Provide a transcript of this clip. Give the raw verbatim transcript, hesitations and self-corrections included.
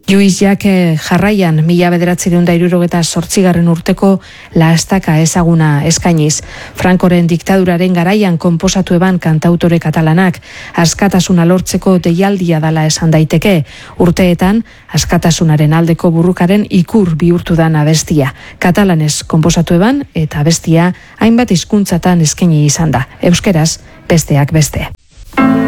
Lluís Llach jarraian mila bederatziehun eta hirurogeta zortzigarren urteko lahastaka ezaguna eskainiz. Francoren diktaduraren garaian konposatu eban kantautore katalanak askatasuna lortzeko deialdia dala esan daiteke. Urteetan askatasunaren aldeko burrukaren ikur bihurtu dan abestia. Katalanez konposatu eban eta abestia hainbat hizkuntzatan eskaini izan da. Euskeraz besteak beste.